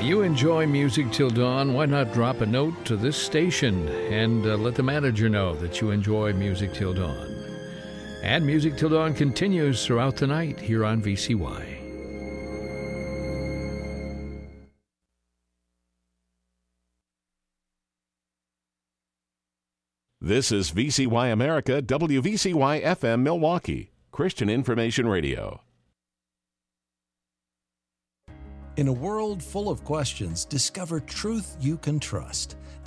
You enjoy Music Till Dawn, why not drop a note to this station and let the manager know that you enjoy Music Till Dawn. And Music Till Dawn continues throughout the night here on VCY. This is VCY America, WVCY FM Milwaukee, Christian Information Radio. In a world full of questions, discover truth you can trust.